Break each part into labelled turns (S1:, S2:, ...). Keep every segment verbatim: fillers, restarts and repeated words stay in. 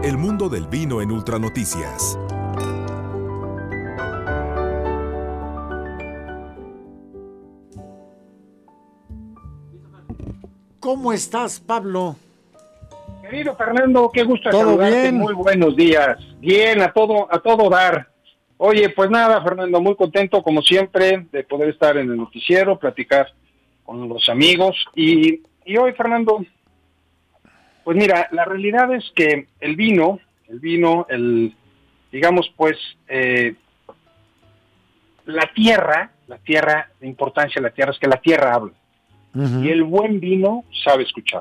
S1: El mundo del vino en Ultranoticias.
S2: ¿Cómo estás, Pablo?
S3: Querido Fernando, qué gusto
S2: ¿Todo
S3: saludarte.
S2: bien?
S3: Muy buenos días. Bien, a todo, a todo dar. Oye, pues nada, Fernando, muy contento como siempre de poder estar en el noticiero, platicar con los amigos. Y, y hoy, Fernando, pues mira, la realidad es que el vino, el vino, el, digamos pues, eh, la tierra, la tierra, la importancia de la tierra es que la tierra habla. Uh-huh. Y el buen vino sabe escuchar.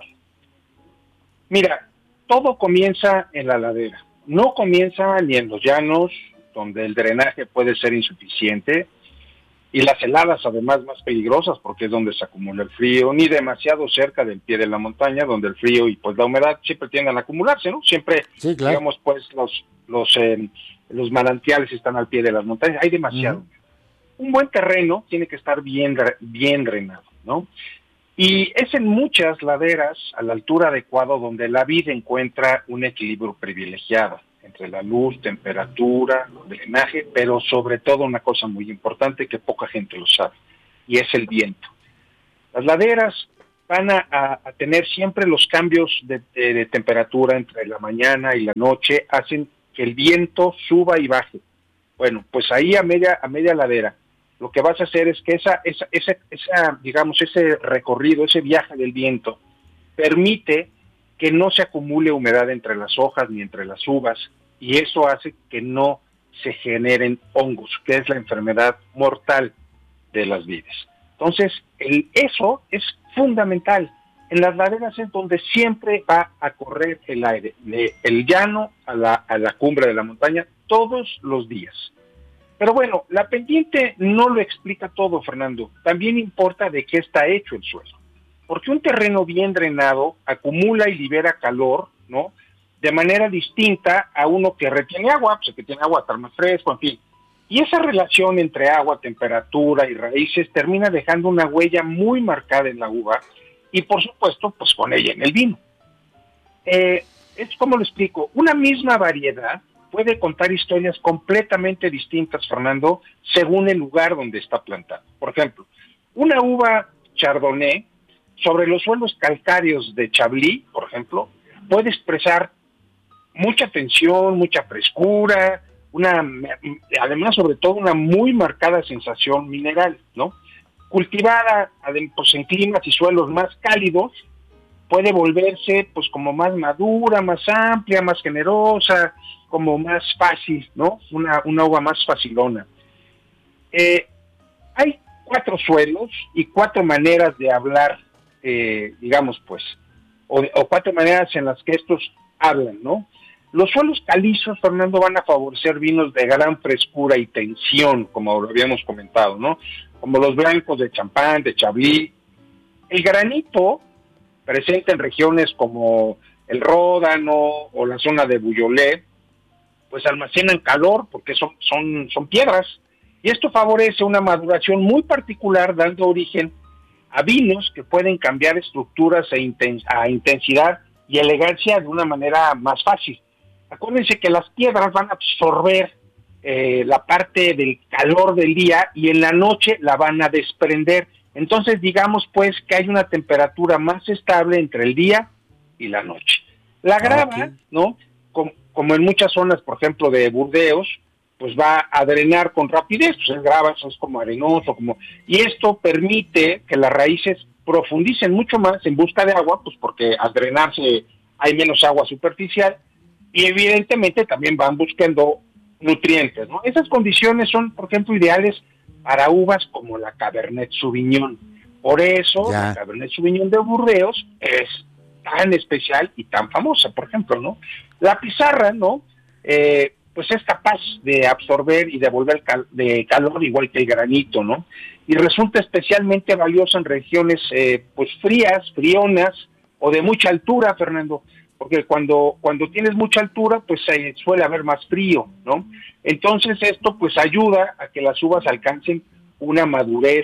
S3: Mira, todo comienza en la ladera. No comienza ni en los llanos, donde el drenaje puede ser insuficiente, y las heladas además más peligrosas, porque es donde se acumula el frío, ni demasiado cerca del pie de la montaña, donde el frío y pues la humedad siempre tienden a acumularse, ¿no? Siempre, sí, claro. digamos, pues los los eh, los manantiales están al pie de las montañas, hay demasiado. Uh-huh. Un buen terreno tiene que estar bien, bien drenado, ¿no? Y es en muchas laderas a la altura adecuada donde la vid encuentra un equilibrio privilegiado entre la luz, temperatura, drenaje, pero sobre todo una cosa muy importante que poca gente lo sabe, y es el viento. Las laderas van a, a, a tener siempre los cambios de, de, de temperatura entre la mañana y la noche, hacen que el viento suba y baje. Bueno, pues ahí a media, a media ladera, lo que vas a hacer es que esa, esa, esa, esa, digamos, ese recorrido, ese viaje del viento, permite que no se acumule humedad entre las hojas ni entre las uvas, y eso hace que no se generen hongos, que es la enfermedad mortal de las vides. Entonces, el, eso es fundamental. En las laderas es donde siempre va a correr el aire, de el llano a la, a la cumbre de la montaña, todos los días. Pero bueno, la pendiente no lo explica todo, Fernando. También importa de qué está hecho el suelo. Porque un terreno bien drenado acumula y libera calor, ¿no? De manera distinta a uno que retiene agua, pues el que tiene agua está más fresco, en fin. Y esa relación entre agua, temperatura y raíces termina dejando una huella muy marcada en la uva y, por supuesto, pues con ella en el vino. Eh, es como lo explico, una misma variedad puede contar historias completamente distintas, Fernando, según el lugar donde está plantada. Por ejemplo, una uva chardonnay sobre los suelos calcáreos de Chablis, por ejemplo, puede expresar mucha tensión, mucha frescura, una, además, sobre todo, una muy marcada sensación mineral, ¿no? Cultivada pues, en climas y suelos más cálidos, puede volverse pues como más madura, más amplia, más generosa, como más fácil, ¿no? Una, una uva más facilona. Eh, hay cuatro suelos y cuatro maneras de hablar, eh, digamos pues, o, o cuatro maneras en las que estos hablan, ¿no? Los suelos calizos, Fernando, van a favorecer vinos de gran frescura y tensión, como lo habíamos comentado, ¿no? Como los blancos de Champagne, de Chablis. El granito, presente en regiones como el Ródano o la zona de Beaujolais, pues almacenan calor porque son, son, son piedras, y esto favorece una maduración muy particular, dando origen a vinos que pueden cambiar estructuras e inten- a intensidad y elegancia de una manera más fácil. Acuérdense que las piedras van a absorber eh, la parte del calor del día y en la noche la van a desprender. Entonces, digamos pues que hay una temperatura más estable entre el día y la noche. La grava, okay. ¿no? Como, como en muchas zonas, por ejemplo, de Burdeos, pues va a drenar con rapidez, pues el grava es como arenoso, como y esto permite que las raíces profundicen mucho más en busca de agua, pues porque al drenarse hay menos agua superficial, y evidentemente también van buscando nutrientes, ¿no? Esas condiciones son, por ejemplo, ideales para uvas como la Cabernet Sauvignon. Por eso ya. La Cabernet Sauvignon de Burdeos es tan especial y tan famosa, por ejemplo, ¿no? La pizarra, ¿no? Eh, pues es capaz de absorber y devolver cal- de calor igual que el granito, ¿no? Y resulta especialmente valiosa en regiones eh, pues frías, frionas o de mucha altura, Fernando, porque cuando cuando tienes mucha altura, pues eh, suele haber más frío, ¿no? Entonces esto pues ayuda a que las uvas alcancen una madurez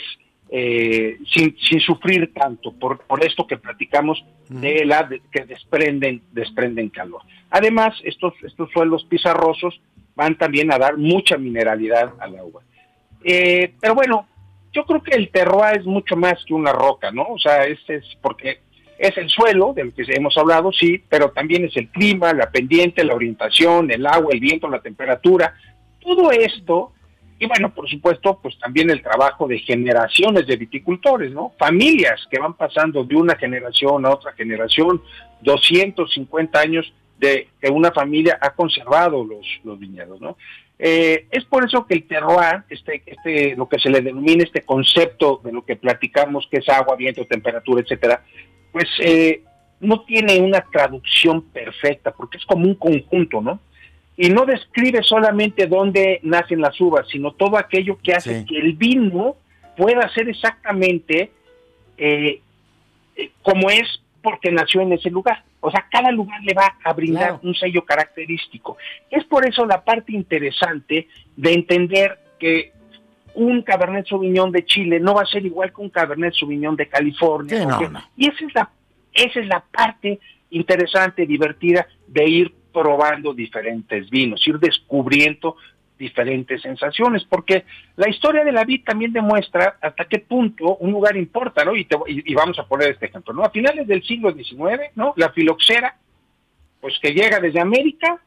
S3: eh, sin, sin sufrir tanto por, por esto que platicamos de la de, que desprenden desprenden calor. Además, estos estos suelos pizarrosos van también a dar mucha mineralidad al agua. Eh, pero bueno, yo creo que el terroir es mucho más que una roca, ¿no? O sea, es, es porque es el suelo, del que hemos hablado, sí, pero también es el clima, la pendiente, la orientación, el agua, el viento, la temperatura, todo esto. Y bueno, por supuesto, pues también el trabajo de generaciones de viticultores, ¿no? Familias que van pasando de una generación a otra generación, doscientos cincuenta años de que una familia ha conservado los, los viñedos, ¿no? Eh, es por eso que el terroir, este, este, lo que se le denomina este concepto de lo que platicamos, que es agua, viento, temperatura, etcétera, pues eh, no tiene una traducción perfecta, porque es como un conjunto, ¿no? Y no describe solamente dónde nacen las uvas, sino todo aquello que hace sí. que el vino pueda ser exactamente eh, eh, como es porque nació en ese lugar. O sea, cada lugar le va a brindar claro. un sello característico. Es por eso la parte interesante de entender que un Cabernet Sauvignon de Chile no va a ser igual que un Cabernet Sauvignon de California.
S2: Sí,
S3: porque,
S2: no, no.
S3: Y esa es la esa es la parte interesante, divertida de ir probando diferentes vinos, ir descubriendo diferentes sensaciones, porque la historia de la vid también demuestra hasta qué punto un lugar importa, ¿no? Y, te, y, y vamos a poner este ejemplo, ¿no? A finales del siglo diecinueve, ¿no? La filoxera, pues que llega desde América,